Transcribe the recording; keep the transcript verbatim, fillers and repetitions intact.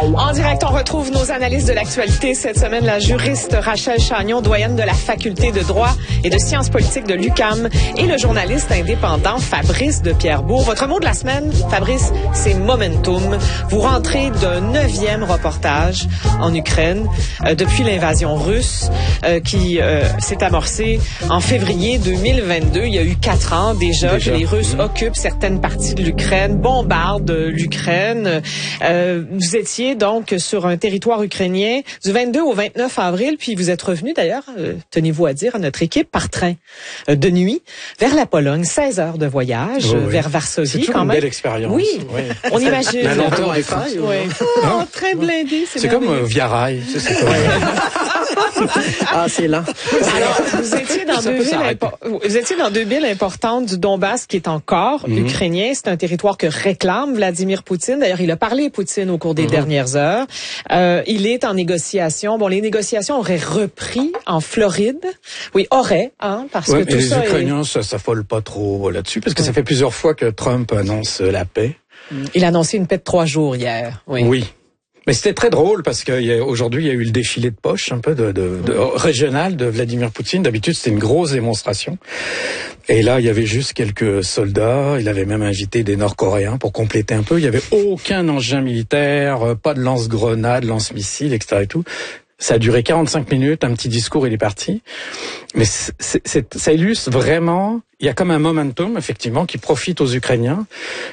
En direct, on retrouve nos analystes de l'actualité. Cette semaine, la juriste Rachel Chagnon, doyenne de la faculté de droit et de sciences politiques de l'U Q A M, et le journaliste indépendant Fabrice de Pierrebourg. Votre mot de la semaine, Fabrice, c'est momentum. Vous rentrez d'un neuvième reportage en Ukraine euh, depuis l'invasion russe euh, qui euh, s'est amorcée en février deux mille vingt-deux. Il y a eu quatre ans déjà, déjà. que les Russes mmh. occupent certaines parties de l'Ukraine, bombardent l'Ukraine. Euh, vous étiez donc sur un territoire ukrainien du vingt-deux au vingt-neuf avril, puis vous êtes revenu d'ailleurs, euh, tenez-vous à dire, à notre équipe par train euh, de nuit vers la Pologne, seize heures de voyage oh, oui. vers Varsovie. C'est toujours quand une même. belle expérience. Oui, oui. on imagine. La lenteur des failles. Oui. Oh, très blindé. C'est, c'est comme euh, Via Rail. C'est, c'est comme... ah, c'est lent. Alors, vous étiez dans deux villes, impo- vous étiez dans deux villes importantes du Donbass qui est encore mm-hmm. ukrainien. C'est un territoire que réclame Vladimir Poutine. D'ailleurs, il a parlé Poutine au cours des mm-hmm. dernières heures. Euh, il est en négociation. Bon, les négociations auraient repris en Floride. Oui, auraient, hein, parce ouais, que tout les ça Ukrainiens est... ça s'affolent pas trop là-dessus, parce que ouais. ça fait plusieurs fois que Trump annonce la paix. Il a annoncé une paix de trois jours hier. Oui. Oui. Mais c'était très drôle parce qu'aujourd'hui, il y a eu le défilé de poche un peu de, de, de régional de Vladimir Poutine. D'habitude, c'était une grosse démonstration. Et là, il y avait juste quelques soldats. Il avait même invité des Nord-Coréens pour compléter un peu. Il y avait aucun engin militaire, pas de lance-grenades, lance-missiles, et cetera et tout. Ça a duré quarante-cinq minutes, un petit discours, il est parti. Mais c'est, c'est, ça illustre vraiment, il y a comme un momentum, effectivement, qui profite aux Ukrainiens.